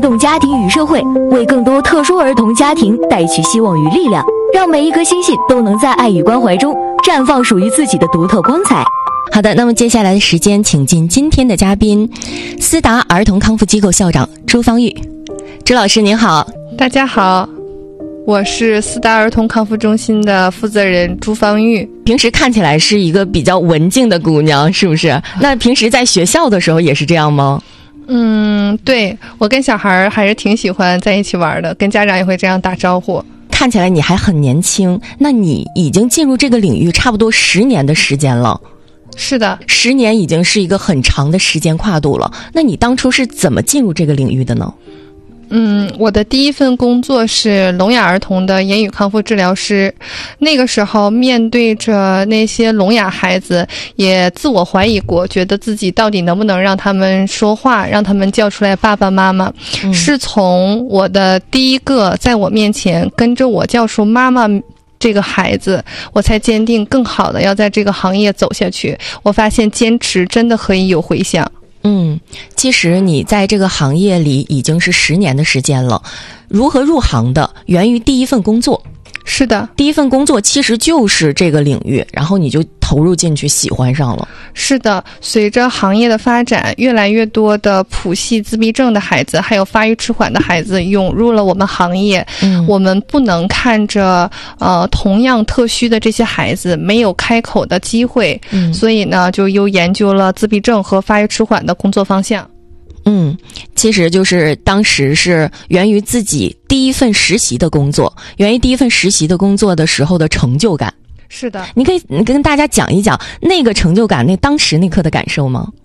动家庭与社会，为更多特殊儿童家庭带去希望与力量，让每一颗星星都能在爱与关怀中绽放属于自己的独特光彩。 好的，那么接下来的时间，请进今天的嘉宾，思达儿童康复机构校长朱芳玉。朱老师您好。 大家好，我是思达儿童康复中心的负责人朱芳玉。 平时看起来是一个比较文静的姑娘，是不是？那平时在学校的时候也是这样吗？ 对，我跟小孩还是挺喜欢在一起玩的，跟家长也会这样打招呼。 看起来你还很年轻，那你已经进入这个领域差不多10年的时间了。 是的 ，10年已经是一个很长的时间跨度了。那你当初是怎么进入这个领域的呢？ 我的第一份工作是聋哑儿童的言语康复治疗师。那个时候面对着那些聋哑孩子，也自我怀疑过，觉得自己到底能不能让他们说话，让他们叫出来爸爸妈妈。是从我的第一个在我面前跟着我叫出妈妈这个孩子，我才坚定更好的要在这个行业走下去。我发现坚持真的可以有回响。 其实你在这个行业里已经是10年的时间了。如何入行的？源于第一份工作。 是的， 第一份工作其实就是这个领域，然后你就投入进去，喜欢上了。 是的，随着行业的发展，越来越多的谱系自闭症的孩子还有发育迟缓的孩子涌入了我们行业。我们不能看着同样特需的这些孩子没有开口的机会，所以呢就又研究了自闭症和发育迟缓的工作方向。 其实就是当时是源于自己第一份实习的工作，源于第一份实习的工作的时候的成就感。 是的， 你可以跟大家讲一讲那个成就感，那当时那刻的感受吗？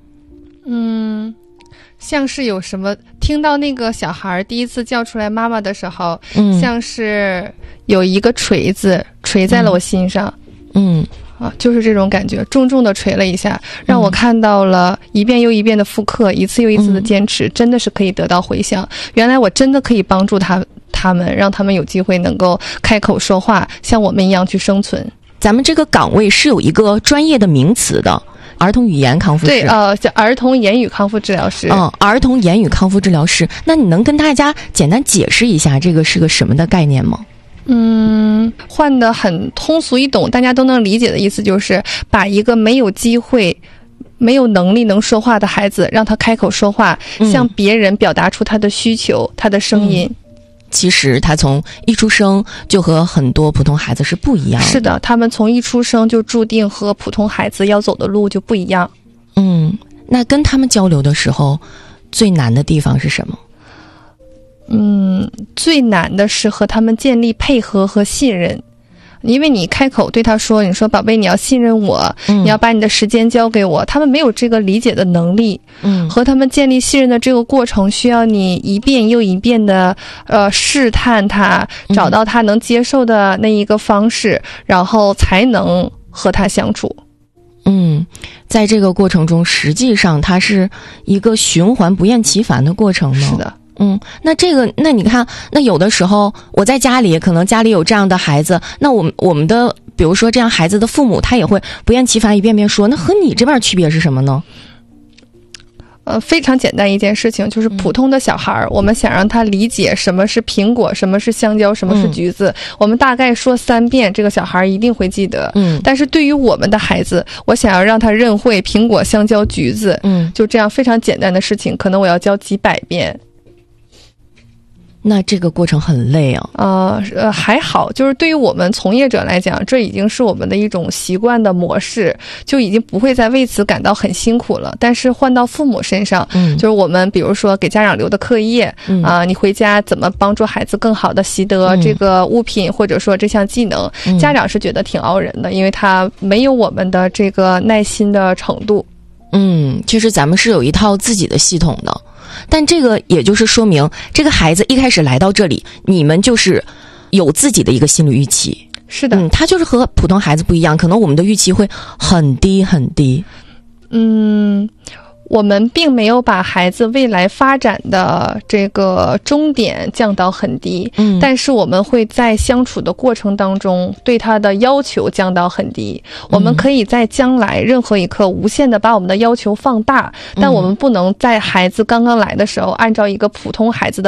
像是有什么听到那个小孩第一次叫出来妈妈的时候，像是有一个锤子锤在了我心上。就是这种感觉，重重的锤了一下，让我看到了一遍又一遍的复刻，一次又一次的坚持，真的是可以得到回响。原来我真的可以帮助他们，让他们有机会能够开口说话，像我们一样去生存。 咱们这个岗位是有一个专业的名词的，儿童语言康复师。 对，叫儿童言语康复治疗师。 儿童言语康复治疗师。那你能跟大家简单解释一下这个是个什么的概念吗？ 换得很通俗易懂，大家都能理解的意思就是把一个没有机会没有能力能说话的孩子让他开口说话，向别人表达出他的需求，他的声音。 其实他从一出生就和很多普通孩子是不一样的。 是的，他们从一出生就注定和普通孩子要走的路就不一样。 那跟他们交流的时候最难的地方是什么？ 最难的是和他们建立配合和信任。因为你开口对他说，你说宝贝你要信任我，你要把你的时间交给我，他们没有这个理解的能力。和他们建立信任的这个过程需要你一遍又一遍的试探他，找到他能接受的那一个方式，然后才能和他相处。 在这个过程中实际上它是一个循环不厌其烦的过程呢。 是的。 那你看，那有的时候我在家里，可能家里有这样的孩子，那我们的比如说这样孩子的父母，他也会不厌其烦一遍遍说，那和你这边区别是什么呢？ 非常简单一件事情，就是普通的小孩，我们想让他理解什么是苹果，什么是香蕉，什么是橘子，我们大概说3遍，这个小孩一定会记得。但是对于我们的孩子，我想要让他认会苹果、香蕉、橘子，就这样非常简单的事情，可能我要教几百遍。 那这个过程很累啊。 还好，就是对于我们从业者来讲，这已经是我们的一种习惯的模式，就已经不会再为此感到很辛苦了。但是换到父母身上，就是我们比如说给家长留的课业，你回家怎么帮助孩子更好的习得这个物品，或者说这项技能，家长是觉得挺熬人的，因为他没有我们的这个耐心的程度。 其实咱们是有一套自己的系统的。但这个也就是说明，这个孩子一开始来到这里，你们就是有自己的一个心理预期。 是的， 他就是和普通孩子不一样，可能我们的预期会很低很低。 我们并没有把孩子未来发展的这个终点降到很低，但是我们会在相处的过程当中对他的要求降到很低。我们可以在将来任何一刻无限的把我们的要求放大，但我们不能在孩子刚刚来的时候按照一个普通孩子的